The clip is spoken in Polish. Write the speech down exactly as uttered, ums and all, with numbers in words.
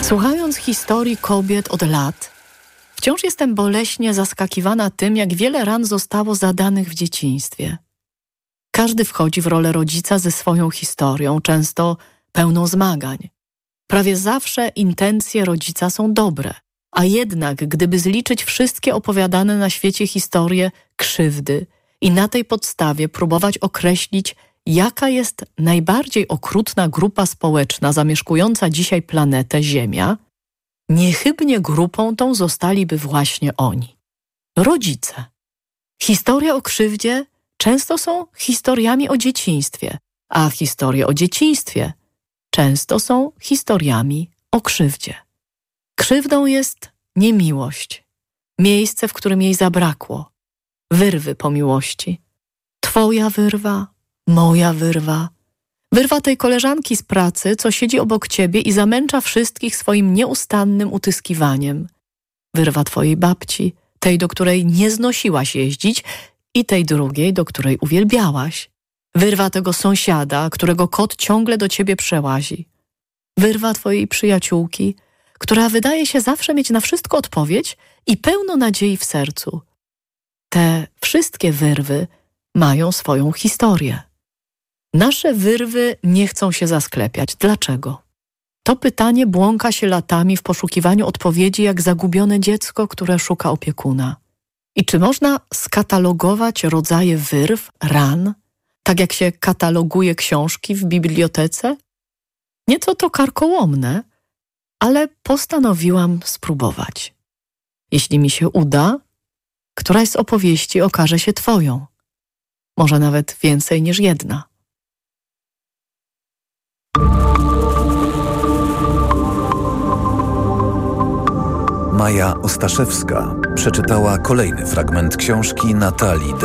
Słuchając historii kobiet od lat, wciąż jestem boleśnie zaskakiwana tym, jak wiele ran zostało zadanych w dzieciństwie. Każdy wchodzi w rolę rodzica ze swoją historią, często pełną zmagań. Prawie zawsze intencje rodzica są dobre, a jednak gdyby zliczyć wszystkie opowiadane na świecie historie krzywdy i na tej podstawie próbować określić, jaka jest najbardziej okrutna grupa społeczna zamieszkująca dzisiaj planetę Ziemia, niechybnie grupą tą zostaliby właśnie oni. Rodzice. Historie o krzywdzie często są historiami o dzieciństwie, a historie o dzieciństwie często są historiami o krzywdzie. Krzywdą jest niemiłość, miejsce, w którym jej zabrakło, wyrwy po miłości. Twoja wyrwa, moja wyrwa, wyrwa tej koleżanki z pracy, co siedzi obok ciebie i zamęcza wszystkich swoim nieustannym utyskiwaniem. Wyrwa twojej babci, tej, do której nie znosiłaś jeździć, i tej drugiej, do której uwielbiałaś. Wyrwa tego sąsiada, którego kot ciągle do ciebie przełazi. Wyrwa twojej przyjaciółki, która wydaje się zawsze mieć na wszystko odpowiedź i pełno nadziei w sercu. Te wszystkie wyrwy mają swoją historię. Nasze wyrwy nie chcą się zasklepiać. Dlaczego? To pytanie błąka się latami w poszukiwaniu odpowiedzi jak zagubione dziecko, które szuka opiekuna. I czy można skatalogować rodzaje wyrw, ran, tak jak się kataloguje książki w bibliotece? Nieco to karkołomne, ale postanowiłam spróbować. Jeśli mi się uda, któraś z opowieści okaże się twoją. Może nawet więcej niż jedna. Maja Ostaszewska przeczytała kolejny fragment książki Natalii